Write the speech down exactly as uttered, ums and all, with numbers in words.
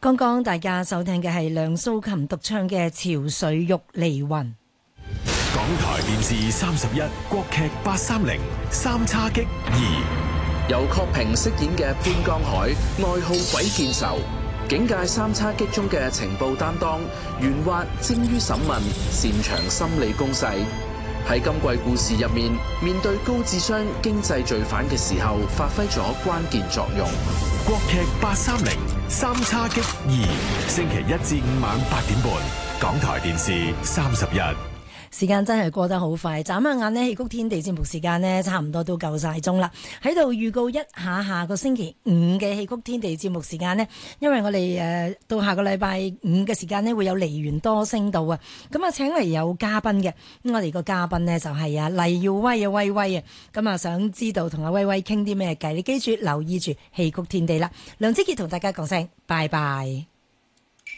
剛剛大家收聽嘅係梁素琴獨唱嘅《潮水玉離魂》。 港台電視三十一國劇八三零三叉戟二， 由郝平飾演嘅潘江海，愛好鬼見愁，警界三叉戟中嘅情報擔當，圓滑精於審問，擅長心理攻勢。喺今季故事入面，面對高智商經濟罪犯嘅時候，發揮咗關鍵作用。 國劇八三零三叉戟二，星期一至五晚八點半，港台電視三十一。 時間真係過得好快，眨下眼呢，戲曲天地節目時間呢，差唔多都夠晒鐘啦。喺度預告一下下個星期五嘅戲曲天地節目時間呢，因為我哋誒、呃、到下個禮拜五嘅時間呢，會有梨園多聲道啊，咁啊請嚟有嘉賓嘅，咁我哋個嘉賓呢，就係啊黎耀威啊威威啊，咁啊想知道同阿威威傾啲咩偈，你記住留意住戲曲天地啦。梁之傑同大家講聲拜拜。